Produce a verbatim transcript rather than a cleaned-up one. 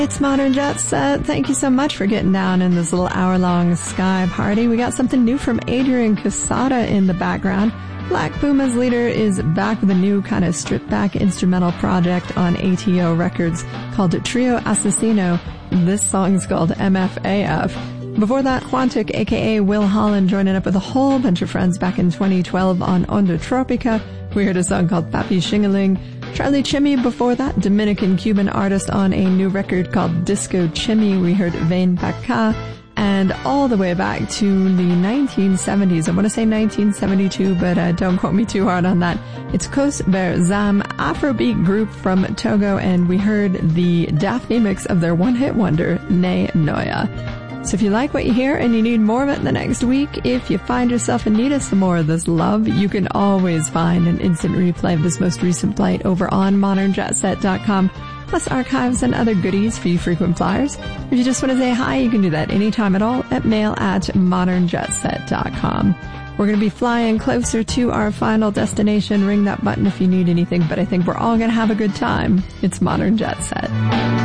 It's Modern Jet Set. Thank you so much for getting down in this little hour-long Sky party. We got something new from Adrian Quesada in the background. Black Puma's leader is back with a new kind of stripped-back instrumental project on A T O Records called Trio Assassino. This song's called M F A F. Before that, Quantic, aka Will Holland, joining up with a whole bunch of friends back in twenty twelve on Onda Tropica. We heard a song called Papi Shingaling. Charlie Chimmy before that, Dominican-Cuban artist on a new record called Disco Chimmy. We heard Vain Paka. And all the way back to the nineteen seventies. I want to say nineteen seventy-two, but uh, don't quote me too hard on that. It's Kos Ber Zam, Afrobeat group from Togo, and we heard the Daphne mix of their one-hit wonder, Ne Noya. So if you like what you hear and you need more of it the next week, if you find yourself in need of some more of this love, you can always find an instant replay of this most recent flight over on modern jet set dot com, plus archives and other goodies for you frequent flyers. If you just want to say hi, you can do that anytime at all at mail at modern jet set dot com. We're going to be flying closer to our final destination. Ring that button if you need anything, but I think we're all going to have a good time. It's Modern Jet Set.